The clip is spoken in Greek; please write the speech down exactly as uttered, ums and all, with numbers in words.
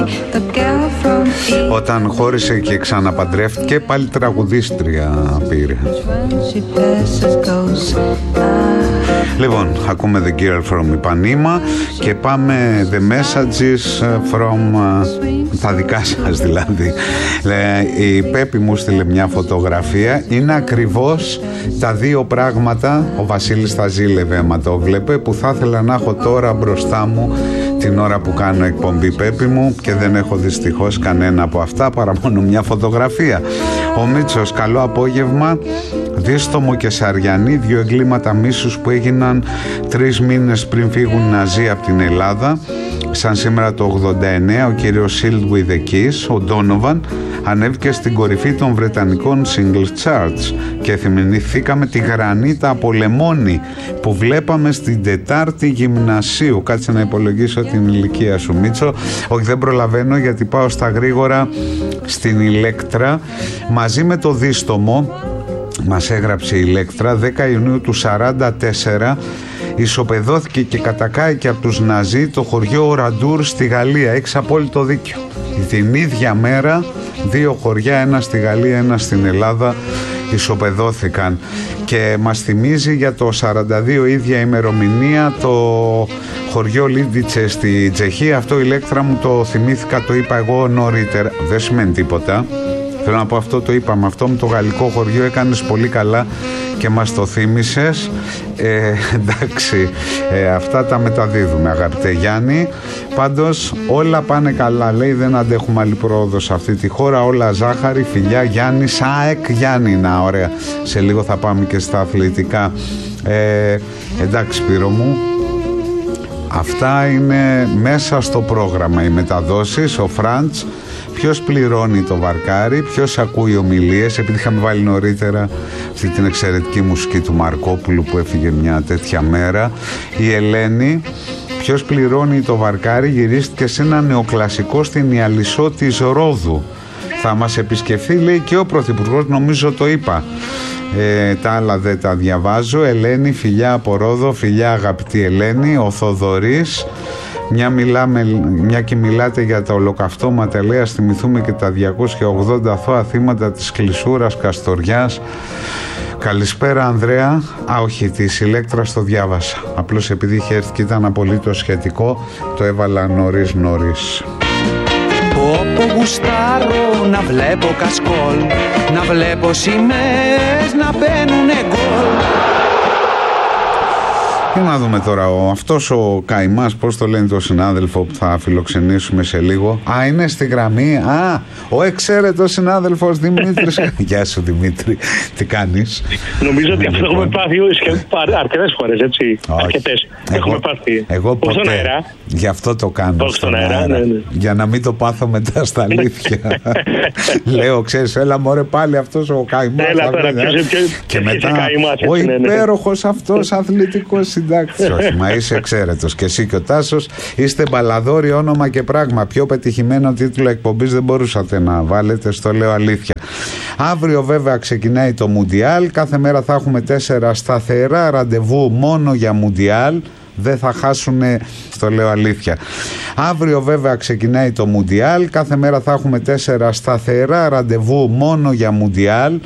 Όταν χώρισε και ξαναπαντρεύτηκε, πάλι τραγουδίστρια πήρε. Λοιπόν, ακούμε The Girl from Ipanema και πάμε The Messages from τα δικά σας δηλαδή. Η Πέπη μου στείλε μια φωτογραφία. Είναι ακριβώς τα δύο πράγματα, ο Βασίλης θα ζήλευε άμα το βλέπε, που θα ήθελα να έχω τώρα μπροστά μου την ώρα που κάνω εκπομπή, Πέπη μου, και δεν έχω δυστυχώς κανένα από αυτά παρά μόνο μια φωτογραφία. Ο Μίτσος, καλό απόγευμα. Δίστομο και Σαριανή, δύο εγκλήματα μίσους που έγιναν τρεις μήνες πριν φύγουν οι Ναζί από την Ελλάδα. Σαν σήμερα το ογδόντα εννέα ο κύριος Sealed with the Kiss, ο Ντόνοβαν, ανέβηκε στην κορυφή των βρετανικών single charts και θυμηθήκαμε τη γρανίτα από λεμόνι που βλέπαμε στην Τετάρτη γυμνασίου. Κάτσε να υπολογίσω την ηλικία σου, Μίτσο. Όχι, δεν προλαβαίνω γιατί πάω στα γρήγορα στην Ηλέκτρα μαζί με το Δίστομο. Μας έγραψε η Ηλέκτρα, δέκα Ιουνίου του σαράντα τέσσερα ισοπεδώθηκε και κατακάηκε από τους Ναζί το χωριό Οραντούρ στη Γαλλία. Έχεις απόλυτο δίκιο. Την ίδια μέρα δύο χωριά, ένα στη Γαλλία, ένα στην Ελλάδα, ισοπεδώθηκαν. Και μας θυμίζει για το σαράντα δύο ίδια ημερομηνία το χωριό Λίντιτσε στη Τσεχία. Αυτό η Ηλέκτρα μου το θυμήθηκα, το είπα εγώ νωρίτερα. Δεν σημαίνει τίποτα. Θέλω να πω, αυτό το είπαμε, αυτό με το γαλλικό χωριό έκανες πολύ καλά και μας το θύμισες. ε, εντάξει, ε, αυτά τα μεταδίδουμε, αγαπητέ Γιάννη. Πάντως όλα πάνε καλά, λέει, δεν αντέχουμε άλλη πρόοδο σε αυτή τη χώρα, όλα ζάχαρη, φιλιά Γιάννη, ΣΑΕΚ Γιάννηνα. Ωραία, σε λίγο θα πάμε και στα αθλητικά. ε, εντάξει Σπύρο μου, αυτά είναι μέσα στο πρόγραμμα, οι μεταδόσεις, ο Φραντς. Ποιος πληρώνει το βαρκάρι, ποιος ακούει ομιλίες, επειδή είχαμε βάλει νωρίτερα αυτή την εξαιρετική μουσική του Μαρκόπουλου που έφυγε μια τέτοια μέρα. Η Ελένη, ποιος πληρώνει το βαρκάρι, γυρίστηκε σε ένα νεοκλασικό στην Ιαλισσό της Ρόδου. Θα μας επισκεφθεί, λέει, και ο Πρωθυπουργός, νομίζω το είπα. Ε, τα άλλα δεν τα διαβάζω. Ελένη, φιλιά από Ρόδο, φιλιά αγαπητή Ελένη. Ο Θοδωρής, Μια, μιλάμε, μια και μιλάτε για τα ολοκαυτώματα, λέει, ας θυμηθούμε και τα διακόσια ογδόντα αθώα θύματα της Κλεισούρας Καστοριάς. Καλησπέρα Ανδρέα. Α, όχι, της Ηλέκτρας το διάβασα. Απλώς επειδή είχε έρθει και ήταν απολύτως σχετικό, το έβαλα νωρίς νωρίς. Όπου γουστάρω να βλέπω κασκόλ, να βλέπω σημαίες να μπαίνουνε γκολ. Για να δούμε τώρα, ο, αυτός ο καημάς, πώς το λένε το συνάδελφο που θα φιλοξενήσουμε σε λίγο. Α, είναι στη γραμμή. Α, ο εξαίρετος συνάδελφος Δημήτρης. Γεια σου Δημήτρη, τι κάνεις? Νομίζω ότι αυτό έχουμε πάθει αρκετές φορές, έτσι. Αρκετές. Έχουμε πάθει. Εγώ ποτέ. Γι' αυτό το κάνω στον αέρα. Ναι, ναι. Για να μην το πάθω μετά στα αλήθεια. Λέω, ξέρεις, έλα μωρέ πάλι αυτός ο καημάς. Έλα τώρα, και μετά ο υπέροχος αυτός αθλητικός συντάκτης. Όχι, μα είσαι εξαίρετος. Και εσύ και ο Τάσος είστε μπαλαδόροι, όνομα και πράγμα. Πιο πετυχημένο τίτλο εκπομπής δεν μπορούσατε να βάλετε, στο λέω αλήθεια. Αύριο βέβαια ξεκινάει το Μουντιάλ. Κάθε μέρα θα έχουμε τέσσερα σταθερά ραντεβού μόνο για Μουντιάλ. Δεν θα χάσουνε, στο λέω αλήθεια. Αύριο βέβαια ξεκινάει το Μουντιάλ. Κάθε μέρα θα έχουμε τέσσερα σταθερά ραντεβού μόνο για Μουντιάλ.